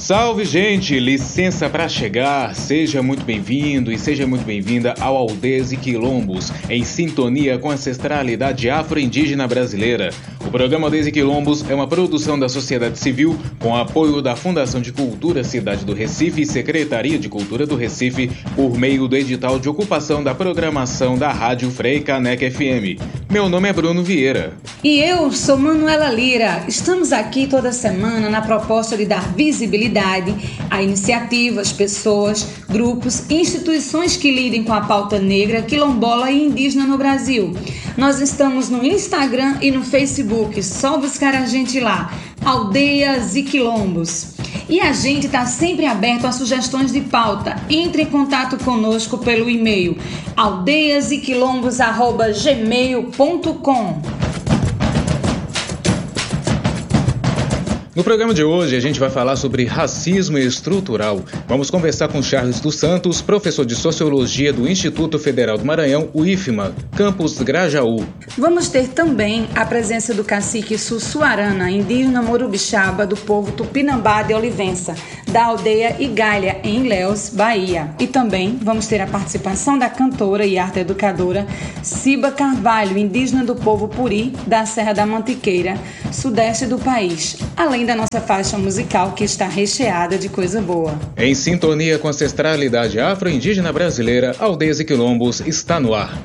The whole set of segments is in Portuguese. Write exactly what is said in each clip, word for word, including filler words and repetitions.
Salve, gente! Licença para chegar. Seja muito bem-vindo e seja muito bem-vinda ao Aldeias e Quilombos, em sintonia com a ancestralidade afro-indígena brasileira. O programa Aldeias e Quilombos é uma produção da sociedade civil com apoio da Fundação de Cultura Cidade do Recife e Secretaria de Cultura do Recife por meio do edital de ocupação da programação da Rádio Frei Caneca F M. Meu nome é Bruno Vieira. E eu sou Manuela Lira. Estamos aqui toda semana na proposta de dar visibilidade a iniciativas, pessoas, grupos e instituições que lidem com a pauta negra, quilombola e indígena no Brasil. Nós estamos no Instagram e no Facebook, só buscar a gente lá, Aldeias e Quilombos. E a gente está sempre aberto a sugestões de pauta. Entre em contato conosco pelo e-mail aldeias e quilombos arroba gmail ponto com. No programa de hoje a gente vai falar sobre racismo estrutural. Vamos conversar com Charles dos Santos, professor de Sociologia do Instituto Federal do Maranhão, o I F M A, campus Grajaú. Vamos ter também a presença do cacique Sussuarana, indígena morubixaba do povo Tupinambá de Olivença, da aldeia Igalha, em Ilhéus, Bahia. E também vamos ter a participação da cantora e arte educadora Ciba Carvalho, indígena do povo Puri, da Serra da Mantiqueira, sudeste do país, além da nossa faixa musical que está recheada de coisa boa. Em sintonia com a ancestralidade afro-indígena brasileira, Aldeias e Quilombos está no ar.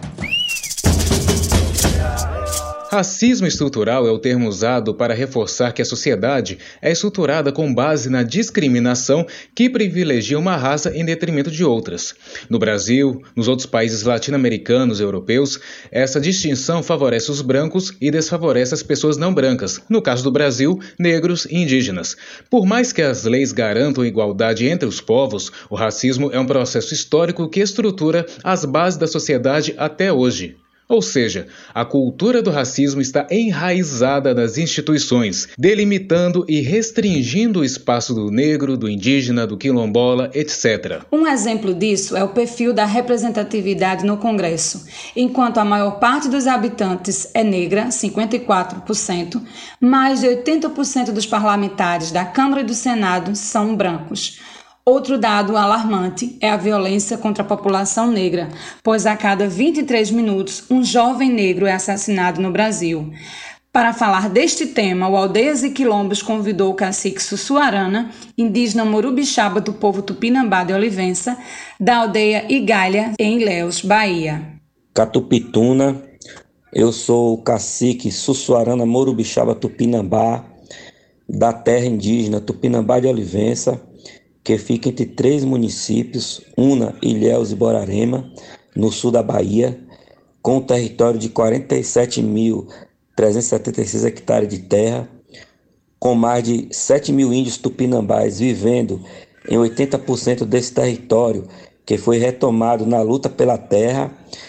Racismo estrutural é o termo usado para reforçar que a sociedade é estruturada com base na discriminação que privilegia uma raça em detrimento de outras. No Brasil, nos outros países latino-americanos e europeus, essa distinção favorece os brancos e desfavorece as pessoas não brancas, no caso do Brasil, negros e indígenas. Por mais que as leis garantam igualdade entre os povos, o racismo é um processo histórico que estrutura as bases da sociedade até hoje. Ou seja, a cultura do racismo está enraizada nas instituições, delimitando e restringindo o espaço do negro, do indígena, do quilombola, etcétera. Um exemplo disso é o perfil da representatividade no Congresso. Enquanto a maior parte dos habitantes é negra, cinquenta e quatro por cento, mais de oitenta por cento dos parlamentares da Câmara e do Senado são brancos. Outro dado alarmante é a violência contra a população negra, pois a cada vinte e três minutos um jovem negro é assassinado no Brasil. Para falar deste tema, o Aldeias e Quilombos convidou o cacique Sussuarana, indígena morubixaba do povo Tupinambá de Olivença, da aldeia Igalha, em Ilhéus, Bahia. Catupituna, eu sou o cacique Sussuarana morubixaba Tupinambá, da terra indígena Tupinambá de Olivença, que fica entre três municípios, Una, Ilhéus e Borarema, no sul da Bahia, com um território de quarenta e sete mil trezentos e setenta e seis hectares de terra, com mais de sete mil índios tupinambás vivendo em oitenta por cento desse território, que foi retomado na luta pela terra,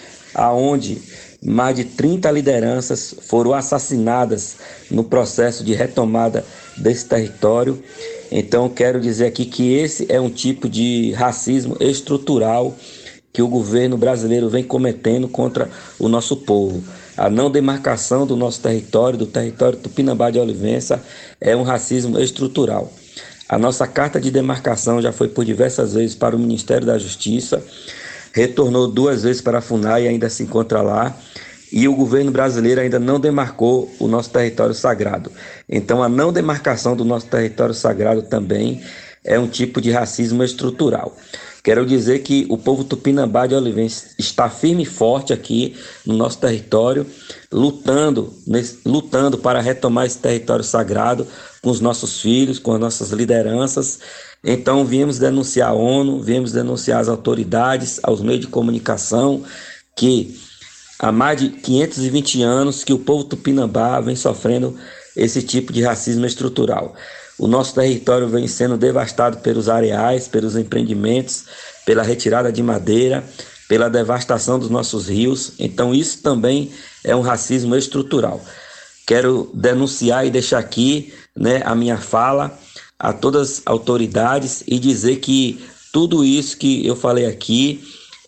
aonde mais de trinta lideranças foram assassinadas no processo de retomada desse território. Então, quero dizer aqui que esse é um tipo de racismo estrutural que o governo brasileiro vem cometendo contra o nosso povo. A não demarcação do nosso território, do território Tupinambá de Olivença, é um racismo estrutural. A nossa carta de demarcação já foi por diversas vezes para o Ministério da Justiça, retornou duas vezes para a FUNAI e ainda se encontra lá. E o governo brasileiro ainda não demarcou o nosso território sagrado. Então, a não demarcação do nosso território sagrado também é um tipo de racismo estrutural. Quero dizer que o povo Tupinambá de Olivença está firme e forte aqui no nosso território, lutando, lutando para retomar esse território sagrado com os nossos filhos, com as nossas lideranças. Então, viemos denunciar a ONU, viemos denunciar as autoridades, aos meios de comunicação, que há mais de quinhentos e vinte anos que o povo Tupinambá vem sofrendo esse tipo de racismo estrutural. O nosso território vem sendo devastado pelos areais, pelos empreendimentos, pela retirada de madeira, pela devastação dos nossos rios. Então isso também é um racismo estrutural. Quero denunciar e deixar aqui, né, a minha fala a todas as autoridades e dizer que tudo isso que eu falei aqui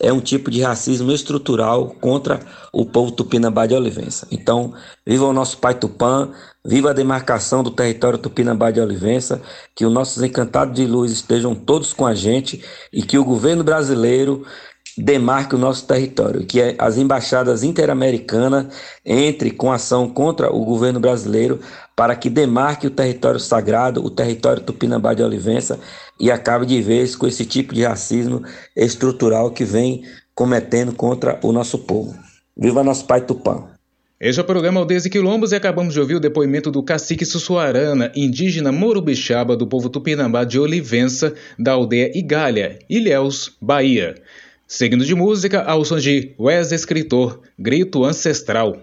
é um tipo de racismo estrutural contra o povo tupinambá de Olivença. Então, viva o nosso pai Tupã, viva a demarcação do território tupinambá de Olivença, que os nossos encantados de luz estejam todos com a gente e que o governo brasileiro demarque o nosso território, que as embaixadas interamericanas entrem com ação contra o governo brasileiro para que demarque o território sagrado, o território tupinambá de Olivença, e acabe de vez com esse tipo de racismo estrutural que vem cometendo contra o nosso povo. Viva nosso pai Tupã! Este é o programa Aldeias e Quilombos e acabamos de ouvir o depoimento do cacique Sussuarana, indígena morubixaba do povo tupinambá de Olivença, da aldeia Igalha, Ilhéus, Bahia. Seguindo de música, ao som de Wes Escritor, Grito Ancestral.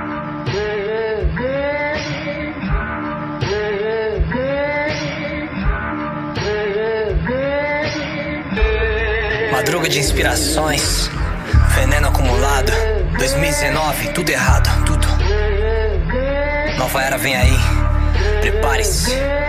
Madruga de inspirações, veneno acumulado, dois mil e dezenove, tudo errado, tudo. Nova era vem aí, prepare-se.